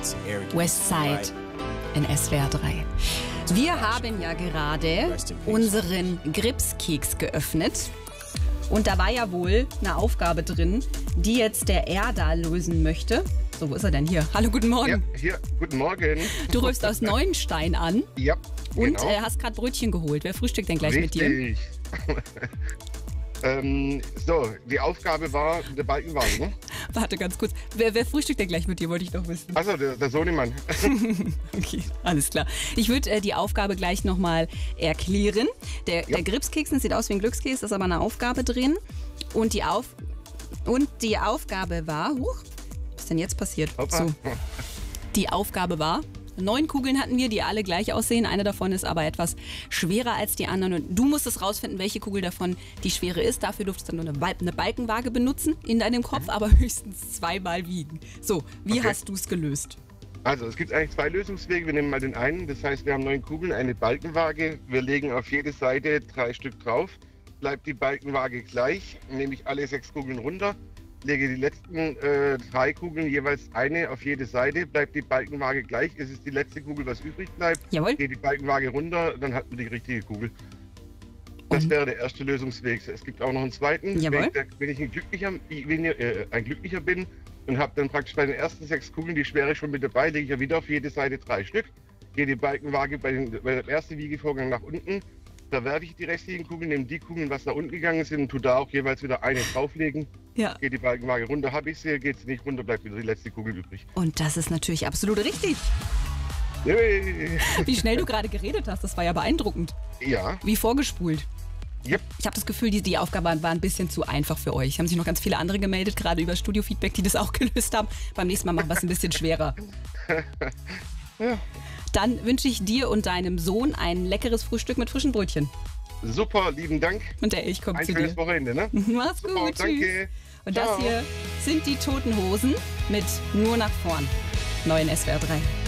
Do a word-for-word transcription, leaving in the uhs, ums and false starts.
Westside in S W R drei. Wir haben ja gerade unseren Gripskeks geöffnet. Und da war ja wohl eine Aufgabe drin, die jetzt der Erdal lösen möchte. So, wo ist er denn hier? Hallo, guten Morgen. Ja, hier, guten Morgen. Du rufst aus Neuenstein an. Ja, und genau. äh, hast gerade Brötchen geholt. Wer frühstückt denn gleich mit dir? Richtig. ähm, so, die Aufgabe war der Balkenwagen, ne? Warte ganz kurz. Wer, wer frühstückt denn gleich mit dir, wollte ich doch wissen. Achso, der, der Sohnemann. Okay, alles klar. Ich würde äh, die Aufgabe gleich nochmal erklären. Der, Ja. der Gripskeks sieht aus wie ein Glückskeks, ist aber eine Aufgabe drin. Und die, Auf und die Aufgabe war... Huch, was ist denn jetzt passiert? Hoppa. So. Die Aufgabe war... Neun Kugeln hatten wir, die alle gleich aussehen. Eine davon ist aber etwas schwerer als die anderen. Und du musstest rausfinden, welche Kugel davon die schwere ist. Dafür durftest du nur eine, Bal eine Balkenwaage benutzen in deinem Kopf, aber höchstens zweimal wiegen. So, wie Okay. hast du es gelöst? Also, es gibt eigentlich zwei Lösungswege. Wir nehmen mal den einen. Das heißt, wir haben neun Kugeln, eine Balkenwaage. Wir legen auf jede Seite drei Stück drauf. Bleibt die Balkenwaage gleich, nehme ich alle sechs Kugeln runter. Lege die letzten äh, drei Kugeln jeweils eine auf jede Seite, bleibt die Balkenwaage gleich. Es ist die letzte Kugel, was übrig bleibt. Jawohl. Geht die Balkenwaage runter, dann hat man die richtige Kugel. Das Und? wäre der erste Lösungsweg. Es gibt auch noch einen zweiten. Jawohl. Wenn, ich- wenn ich ein glücklicher, wenn ich, äh, ein glücklicher bin und habe dann praktisch bei den ersten sechs Kugeln die schwere schon mit dabei, lege ich ja wieder auf jede Seite drei Stück. Gehe die Balkenwaage bei, den, bei dem ersten Wiegevorgang nach unten. Da werfe ich die restlichen Kugeln, nehme die Kugeln, was da unten gegangen sind, und tue da auch jeweils wieder eine drauflegen. Ja. Geht die Balkenwaage runter, habe ich sie, geht sie nicht runter, bleibt wieder die letzte Kugel übrig. Und das ist natürlich absolut richtig. Yay. Wie schnell du gerade geredet hast, das war ja beeindruckend. Ja, Wie vorgespult. yep. Ich habe das Gefühl, die, die Aufgabe war ein bisschen zu einfach für euch. Haben sich noch ganz viele andere gemeldet, gerade über Studio-Feedback, die das auch gelöst haben. Beim nächsten Mal machen wir es ein bisschen schwerer. Ja. Dann wünsche ich dir und deinem Sohn ein leckeres Frühstück mit frischen Brötchen. Super, lieben Dank. Und der Elch kommt Ein zu schönes dir. Wochenende, ne? Mach's Super, gut, tschüss. danke. Und Ciao. das hier sind die Toten Hosen mit Nur nach vorn. Neu in S W R drei.